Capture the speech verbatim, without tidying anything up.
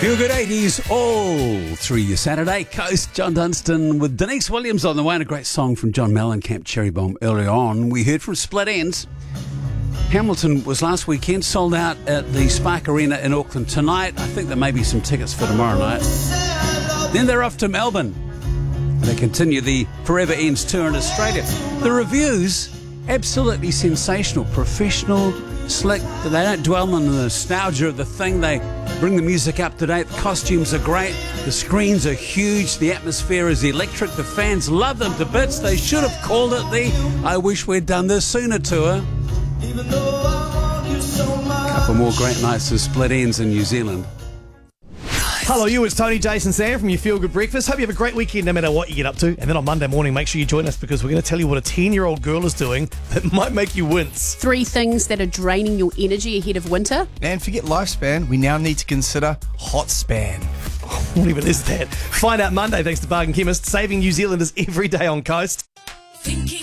Feel Good eighties all through your Saturday Coast. John Dunstan with Denise Williams on the way, and a great song from John Mellencamp, Cherry Bomb. Earlier on, we heard from Split Enz. Hamilton was last weekend, sold out at the Spark Arena in Auckland tonight. I think there may be some tickets for tomorrow night. Then they're off to Melbourne. They continue the Forever Ends tour in Australia. The reviews, absolutely sensational, professional, slick. They don't dwell on the nostalgia of the thing. They bring the music up to date. The costumes are great. The screens are huge. The atmosphere is electric. The fans love them to bits. They should have called it the I Wish We'd Done This Sooner tour. A couple more great nights of Split Enz in New Zealand. Hello, you. It's Tony, Jason, Sam from your Feel Good Breakfast. Hope you have a great weekend no matter what you get up to. And then on Monday morning, make sure you join us because we're going to tell you what a ten-year-old girl is doing that might make you wince. Three things that are draining your energy ahead of winter. And forget lifespan, we now need to consider hot span. What even is that? Find out Monday thanks to Bargain Chemist, saving New Zealanders every day on Coast. Thinking